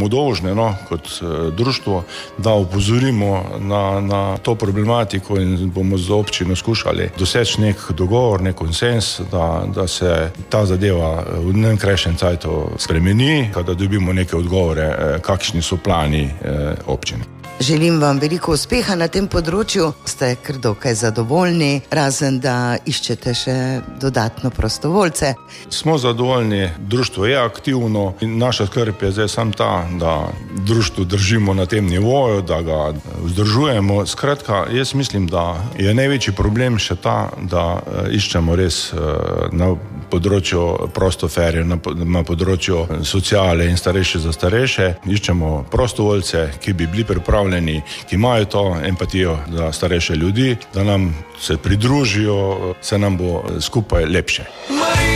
dolžni, kot društvo, da opozorimo na to problematiko in bomo z občino skušali doseči nek dogovor, nek konsens, da se ta zadeva v najkrajšem času spremeni, da dobimo neke odgovore, kakšni so plani občine. Želim vam veliko uspeha na tem področju, ste kar dokaj zadovoljni, razen da iščete še dodatno prostovoljce. Smo zadovoljni, društvo je aktivno in naša skrb je zdaj samo ta, da društvo držimo na tem nivoju, da ga vzdržujemo. Skratka, jaz mislim, da je največji problem še ta, da iščemo res na področju prostoferje, na področju sociale in starejše za starejše. Iščemo prostovoljce, ki bi bili pripravljeni, ki imajo to empatijo za starejše ljudi, da nam se pridružijo, se nam bo skupaj lepše.